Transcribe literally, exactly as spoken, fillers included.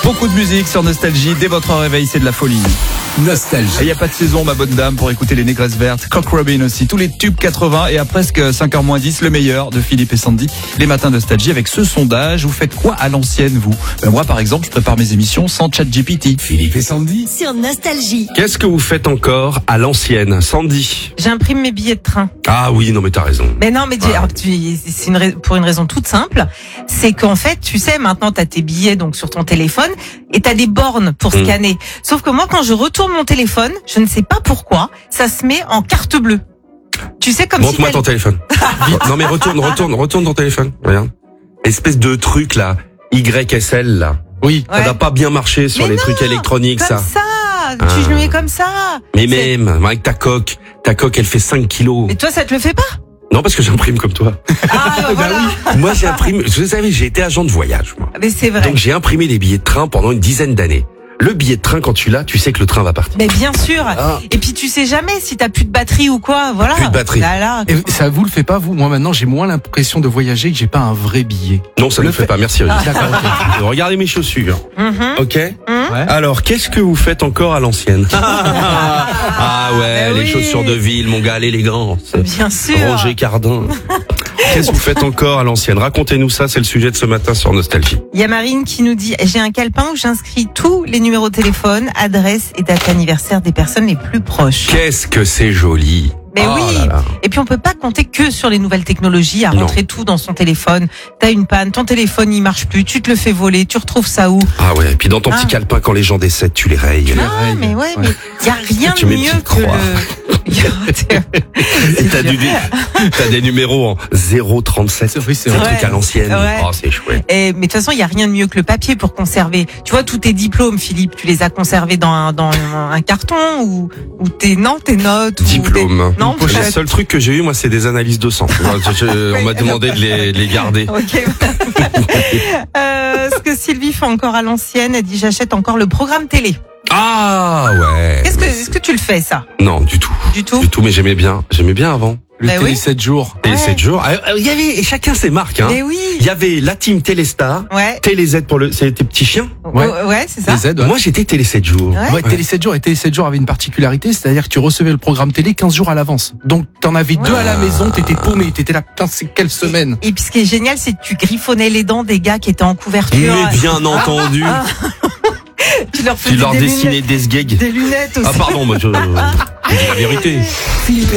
Beaucoup de musique sur Nostalgie. Dès votre réveil, c'est de la folie. Nostalgie. Il n'y a pas de saison, ma bonne dame, pour écouter les Négresses Vertes. Cock Robin aussi. Tous les tubes quatre-vingts et à presque cinq heures moins dix, le meilleur de Philippe et Sandy. Les matins Nostalgie avec ce sondage. Vous faites quoi à l'ancienne, vous? ben Moi, par exemple, je prépare mes émissions sans ChatGPT. Philippe et Sandy. Sur Nostalgie. Qu'est-ce que vous faites encore à l'ancienne, Sandy? J'imprime mes billets de train. Ah oui, non mais t'as raison. Mais non, mais tu- Ouais. alors, tu- c'est une rais- pour une raison toute simple, c'est qu'en fait, tu sais, maintenant t'as tes billets donc sur ton téléphone et t'as des bornes pour Mm. scanner. Sauf que moi, quand je retourne mon téléphone, je ne sais pas pourquoi, ça se met en carte bleue. Tu sais, comme si Montre-moi t'allais- ton téléphone. Non mais retourne, retourne, retourne ton téléphone. Regarde. Espèce de truc là, Y S L là. Oui. Ça Ouais. va pas bien marcher sur Mais les non, trucs électroniques comme ça. ça. Ah. Tu le mets comme ça. Mais C'est- même, avec ta coque, ta coque elle fait cinq kilos. Mais toi, ça te le fait pas? Non parce que j'imprime comme toi. Ah, bah voilà. Moi j'ai imprimé, vous savez, j'ai été agent de voyage moi. Mais c'est vrai. Donc j'ai imprimé des billets de train pendant une dizaine d'années. Le billet de train quand tu l'as, tu sais que le train va partir. Mais bien sûr. Ah. Et puis tu sais jamais si t'as plus de batterie ou quoi, voilà. Plus de batterie. Là, là. Et ça vous le fait pas, vous? Moi, maintenant, j'ai moins l'impression de voyager que j'ai pas un vrai billet. Non, ça ne Le le fait fait- pas, merci Olivier. D'accord, ok. Regardez mes chaussures. Mhm. Ok. Ouais. Alors, qu'est-ce que vous faites encore à l'ancienne? Ah ouais, Bah les oui. chaussures de ville, mon gars, l'élégance. Bien sûr. Roger Cardin. Qu'est-ce que vous faites encore à l'ancienne? Racontez-nous ça, c'est le sujet de ce matin sur Nostalgie. Il y a Marine qui nous dit, j'ai un calepin où j'inscris tous les numéros de téléphone, adresse et date d'anniversaire des personnes les plus proches. Qu'est-ce que c'est joli. Mais Oh oui. là là. Et puis on peut pas compter que sur les nouvelles technologies à Non. rentrer tout dans son téléphone. T'as une panne, ton téléphone il marche plus, tu te le fais voler, tu retrouves ça où? Ah ouais, et puis dans ton Ah. petit calepin, quand les gens décèdent, tu les rayes. Ah, rayes. mais ouais, Ouais. mais il y a rien Tu de mets une mieux petite que croix. le. Et t'as du, t'as des numéros en zéro trente-sept. Oui, c'est Un vrai. truc à l'ancienne. Ouais. Oh, c'est chouette. Et, mais de toute façon, il y a rien de mieux que le papier pour conserver. Tu vois, tous tes diplômes, Philippe, tu les as conservés dans un, dans un carton ou, ou tes, non, tes notes. ou Diplôme. tes- Non, Le peut-être. seul truc que j'ai eu, moi, c'est des analyses de sang. Je- je- on m'a demandé de les, de les garder. Ok. euh, ce que Sylvie fait encore à l'ancienne, elle dit j'achète encore le programme télé. Ah ouais. Est-ce que, est-ce que tu le fais ça? Non, du tout. Du tout? Du tout, mais j'aimais bien. J'aimais bien avant. Le Bah télé oui. sept jours. Télé Ouais. sept jours. Ah, euh, Il y avait, et chacun ses marques, hein. Mais oui. Il y avait la team Téléstar, Ouais. Télé Z pour le, c'était petits chiens. Ouais. Ouais, ouais, c'est ça. Les aides, ouais. Moi, j'étais Télé sept jours. Ouais. Ouais, Télé sept jours et Télé sept jours avait une particularité, c'est-à-dire que tu recevais le programme télé quinze jours à l'avance. Donc t'en avais deux à la maison, t'étais paumé, t'étais là, putain, c'est quelle semaine? Et puis ce qui est génial, c'est que tu griffonnais les dents des gars qui étaient en couverture. Mais bien entendu. Tu leur faisais Tu leur des dessinais lunettes, des sgags. des lunettes aussi. Ah pardon, moi, je, je dis la vérité. Philippe et